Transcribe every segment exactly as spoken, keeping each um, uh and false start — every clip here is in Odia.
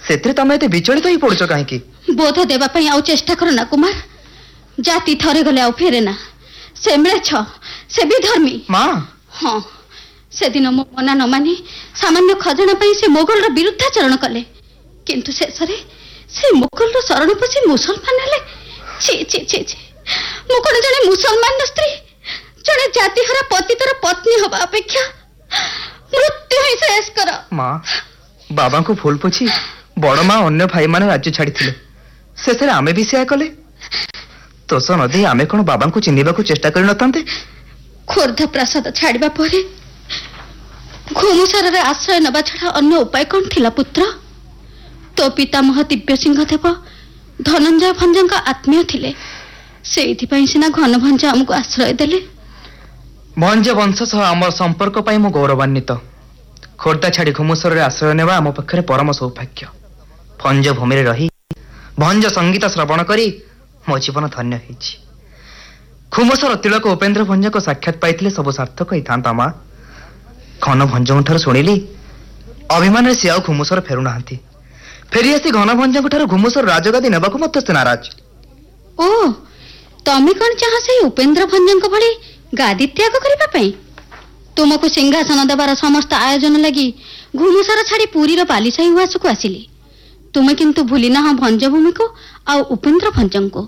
सेत्रे तमे एते विचलित होई पड़छ काहेकि? बोध देबा पई आउ चेष्टा कर ना कुमार। जाति थरे गले आउ फेरे ना। से मिलेछ से भी धर्मी। मां हां से दिन मो मना न मानी सामान्य खजना पई से मोगल रो विरुद्धाचरण कले, किंतु शेषरे से मोगल रो शरण पसी मुसलमान हेले। छी छी छी छी मो कोन जने मुसलमान स्त्री जने जाति हरा पतितर पत्नी होबा अपेक्षा मृत्यु ही शेष कर। मां बाबा को फूल पोछि बड़ मां अन्य भाई माने राज्य छाड़ीथिले, शेषरे आमे भी सेया कले। तोस नदी आमे कोन बाबा को चिन्हिबा को चेष्टा करि नथांते? खोर्धा प्रासाद छाड़िबा परे घुमुसार रे आश्रय नबा छड़ा अन्य उपाय कोन थिला पुत्र? तो पितामह दिव्य सिंह देव धनंजय भंजंका आत्मीय थिले, सेइथि पई सिना घन भंज हमको आश्रय देले। भंज वंश सह आमर संपर्क पई मो गौरवान्वित। खोर्धा छाड़ी घुमुसर रे आश्रय नेबा आम पखरे परम सौभाग्य। भंज भूमि रे रही भंज संगीत श्रवण करी मो जीवन धन्य होईछि। घुमुसर तिलक उपेन्द्र भंज को साक्षात पाइथिले सब सार्थक होई थांता। मा घन भंजଙ୍କ ठाରୁ ଶୁଣିଲି ଅଭିମାନରେ ସେ ଆଉ ଘୁମୁସର ଫେରୁ ନାହାନ୍ତି। ଫେରି ଆସି ଘନ ଭଞ୍ଜଙ୍କ ଠାରୁ ଘୁମୁସର ରାଜଗାଦି ନେବାକୁ ମଧ୍ୟ ସେ ନାରାଜ। ଓ ତମେ କଣ ଚାହ ସେଇ ଉପେନ୍ଦ୍ର ଭଞ୍ଜଙ୍କ ଭଳି ଗାଦି ତ୍ୟାଗ କରିବା ପାଇଁ? ତୁମକୁ ସିଂହାସନ ଦେବାର ସମସ୍ତ ଆୟୋଜନ ଲାଗି ଘୁମୁସର ଛାଡ଼ି ପୁରୀର ବାଲିସାହି ଉଆସକୁ ଆସିଲି। ତୁମେ କିନ୍ତୁ ଭୁଲି ନାହ ଭଞ୍ଜଭୂମିକୁ ଆଉ ଉପେନ୍ଦ୍ର ଭଞ୍ଜଙ୍କୁ।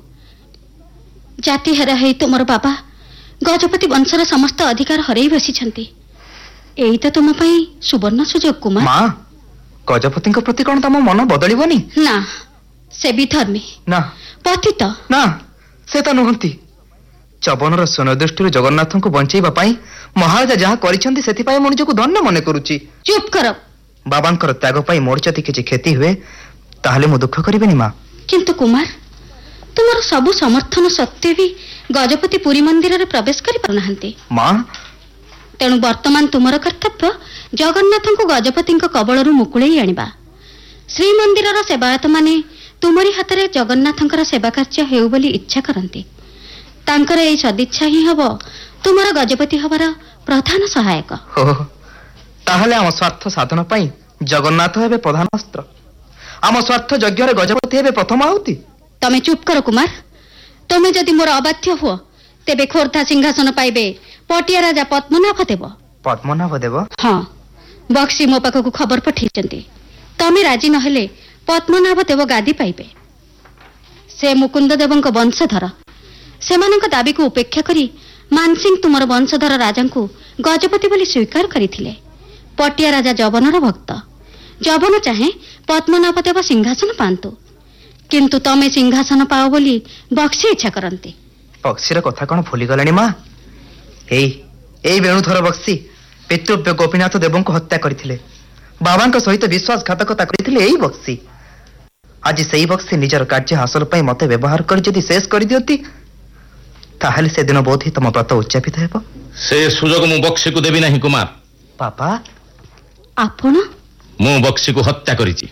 ଜାତି ହେରା ହେଇ ତୁମର ବାବା ଗଜପତି ବଂଶର ସମସ୍ତ ଅଧିକାର ହରେଇ ବସିଛନ୍ତି। ଏଇ ତ ତୁମ ପାଇଁ ସୁବର୍ଣ୍ଣ ସୁଯୋଗ କୁମାର। ମା ଗଜପତିଙ୍କ ପ୍ରତି କଣ ତମ ମନ ବଦଳିବନି? ନା ସେ ବିଧର୍ମୀ ନା ପତିତ ନା ସେ ତ ନୁହନ୍ତି। ଚବନର ସୁନଦୃଷ୍ଟିରୁ ଜଗନ୍ନାଥଙ୍କୁ ବଞ୍ଚାଇବା ପାଇଁ ମହାରାଜା ଯାହା କରିଛନ୍ତି ସେଥିପାଇଁ ମୁଁ ନିଜକୁ ଧନ୍ୟ ମନେ କରୁଛି। ଚୁପ୍ କର। ବାବାଙ୍କର ତ୍ୟାଗ ପାଇଁ ମୋର ଯଦି କିଛି କ୍ଷତି ହୁଏ ତାହେଲେ ମୁଁ ଦୁଃଖ କରିବିନି ମା। କିନ୍ତୁ କୁମାର ତୁମର ସବୁ ସମର୍ଥନ ସତ୍ତ୍ୱେ ବି ଗଜପତି ପୁରୀ ମନ୍ଦିରରେ ପ୍ରବେଶ କରିପାରୁନାହାନ୍ତି। ମା ତେଣୁ ବର୍ତ୍ତମାନ ତୁମର କର୍ତ୍ତବ୍ୟ ଜଗନ୍ନାଥଙ୍କୁ ଗଜପତିଙ୍କ କବଳରୁ ମୁକୁଳେଇ ଆଣିବା। ଶ୍ରୀମନ୍ଦିରର ସେବାୟତମାନେ ତୁମରି ହାତରେ ଜଗନ୍ନାଥଙ୍କର ସେବା କାର୍ଯ୍ୟ ହେଉ ବୋଲି ଇଚ୍ଛା କରନ୍ତି। ତାଙ୍କର ଏହି ସଦିଚ୍ଛା ହିଁ ହେବ ତୁମର ଗଜପତି ହେବାର ପ୍ରଧାନ ସହାୟକ। ତାହେଲେ ଆମ ସ୍ୱାର୍ଥ ସାଧନ ପାଇଁ ଜଗନ୍ନାଥ ହେବେ ପ୍ରଧାନ ଅସ୍ତ୍ର, ଆମ ସ୍ୱାର୍ଥ ଯଜ୍ଞରେ ଗଜପତି ହେବେ ପ୍ରଥମ ଆହୁତି। ତମେ ଚୁପ୍ କର କୁମାର। ତମେ ଯଦି ମୋର ଅବାଧ୍ୟ ହୁଅ ତେବେ ଖୋର୍ଦ୍ଧା ସିଂହାସନ ପାଇବେ ପଟିଆ ରାଜା ପଦ୍ମନାଭ ଦେବ। ପଦ୍ମନାଭ ଦେବ? ହଁ, ବକ୍ସି ମୋ ପାଖକୁ ଖବର ପଠେଇଛନ୍ତି। ତମେ ରାଜି ନହେଲେ ପଦ୍ମନାଭ ଦେବ ଗାଦି ପାଇବେ। ସେ ମୁକୁନ୍ଦ ଦେବଙ୍କ ବଂଶଧର। ସେମାନଙ୍କ ଦାବିକୁ ଉପେକ୍ଷା କରି ମାନସିଂ ତୁମର ବଂଶଧର ରାଜାଙ୍କୁ ଗଜପତି ବୋଲି ସ୍ୱୀକାର କରିଥିଲେ। ପଟିଆ ରାଜା ଜବନର ଭକ୍ତ। ଜବନ ଚାହେଁ ପଦ୍ମନାଭ ଦେବ ସିଂହାସନ ପାଆନ୍ତୁ, କିନ୍ତୁ ତମେ ସିଂହାସନ ପାଅ ବୋଲି ବକ୍ସି ଇଚ୍ଛା କରନ୍ତି। ବକ୍ସିର କଥା କଣ ଭୁଲିଗଲାଣି ମା? ଏଇ ଏଇ ବେଣୁଧର ବକ୍ସି ପିତୃବ୍ୟ ଗୋପୀନାଥ ଦେବଙ୍କୁ ହତ୍ୟା କରିଥିଲେ। ବାବାଙ୍କ ସହିତ ବିଶ୍ୱାସଘାତକତା କରିଥିଲେ ଏଇ ବକ୍ସି। ଆଜି ସେଇ ବକ୍ସି ନିଜର କାର୍ଯ୍ୟ ହାସଲ ପାଇଁ ମତେ ବ୍ୟବହାର କରି ଯଦି ଶେଷ କରିଦିଅନ୍ତି ତାହେଲେ ସେଦିନ ବୋଧ ହିଁ ତମ ବ୍ରତ ଉଚ୍ଚାପିତ ହେବ। ସେ ସୁଯୋଗ ମୁଁ ବକ୍ସିକୁ ଦେବି ନାହିଁ କୁମାର। ବାପା ଆପଣ? ମୁଁ ବକ୍ସିକୁ ହତ୍ୟା କରିଛି।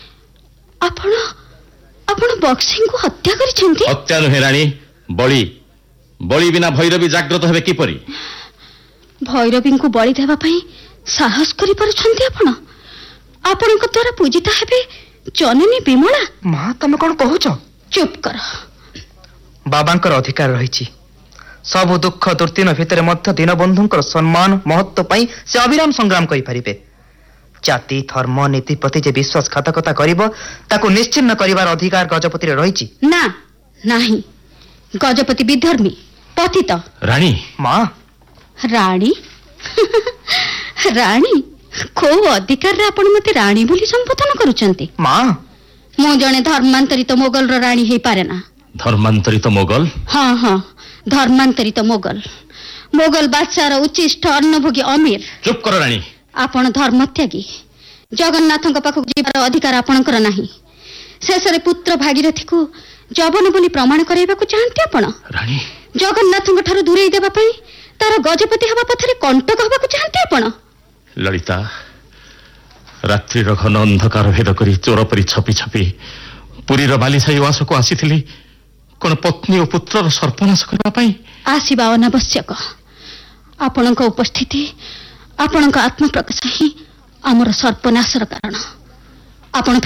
ଆପଣ ଆପଣ ବକ୍ସିଙ୍କୁ ହତ୍ୟା କରିଛନ୍ତି? ହତ୍ୟା ନୁହେଁ ରାଣୀ, ବଳି। ବଳି ବିନା ଭୈରବୀ ଜାଗ୍ରତ ହେବେ କିପରି? ଭୈରବୀଙ୍କୁ ବଳି ଦେବା ପାଇଁ ସାହସ କରିପାରୁଛନ୍ତି ଆପଣ? ଆପଣଙ୍କ ଦ୍ୱାରା ପୂଜିତା ହେବେ ଜନନୀ ବିମଳା। ମା ତମେ କଣ କହୁଛ? ଚୁପ୍ କର। ବାବାଙ୍କର ଅଧିକାର ରହିଛି। ସବୁ ଦୁଃଖ ଦୁର୍ଦିନ ଭିତରେ ମଧ୍ୟ ଦୀନବନ୍ଧୁଙ୍କର ସମ୍ମାନ ମହତ୍ୱ ପାଇଁ ସେ ଅବିରାମ ସଂଗ୍ରାମ କରିପାରିବେ। ଜାତି ଧର୍ମ ନୀତି ପ୍ରତି ଯେ ବିଶ୍ୱାସଘାତକତା କରିବ ତାକୁ ନିଶ୍ଚିହ୍ନ କରିବାର ଅଧିକାର ଗଜପତିରେ ରହିଛି। ନା ନାହିଁ, ଗଜପତି ବିଧର୍ମୀ ପତିତ। ରାଣୀ? ମା ରାଣୀ? ରାଣୀ? କୋଉ ଅଧିକାରରେ ଆପଣ ମତେ ରାଣୀ ବୋଲି ସମ୍ବୋଧନ କରୁଛନ୍ତି? ମା ମୁଁ ଜଣେ ଧର୍ମାନ୍ତରିତ ମୋଗଲର ରାଣୀ ହେଇପାରେ ନା। ଧର୍ମାନ୍ତରିତ ମୋଗଲ? ହଁ ହଁ, ଧର୍ମାନ୍ତରିତ ମୋଗଲ। ମୋଗଲ ବାଦଶାହର ଉଚ୍ଚିଷ୍ଟ ଅନ୍ନଭୋଗୀ ଅମୀର। ଚୁପ୍ କର ରାଣୀ। ଆପଣ ଧର୍ମତ୍ୟାଗୀ। ଜଗନ୍ନାଥଙ୍କ ପାଖକୁ ଯିବାର ଅଧିକାର ଆପଣଙ୍କର ନାହିଁ। ଶେଷରେ ପୁତ୍ର ଭାଗୀରଥୀକୁ ଜବନ ବୋଲି ପ୍ରମାଣ କରାଇବାକୁ ଚାହାନ୍ତି ଆପଣ? ରାଣୀ ଜଗନ୍ନାଥଙ୍କ ଠାରୁ ଦୂରେଇ ଦେବା ପାଇଁ ତାର ଗଜପତି ହେବା ପଥରେ କଣ୍ଟକ ହେବାକୁ ଚାହାନ୍ତି ଆପଣ? ଲଳିତା, ରାତ୍ରିର ଘନ ଅନ୍ଧକାର ଭେଦ କରି ଚୋର ପରି ଛପି ଛପି ପୁରୀର ବାଲିସାହି ଉଆସକୁ ଆସିଥିଲି କଣ ପତ୍ନୀ ଓ ପୁତ୍ରର ସର୍ପନାଶ କରିବା ପାଇଁ? ଆସିବା ଅନାବଶ୍ୟକ। ଆପଣଙ୍କ ଉପସ୍ଥିତି, ଆପଣଙ୍କ ଆତ୍ମପ୍ରକାଶ ହିଁ ଆମର ସର୍ପନାଶର କାରଣ। ଆପଣ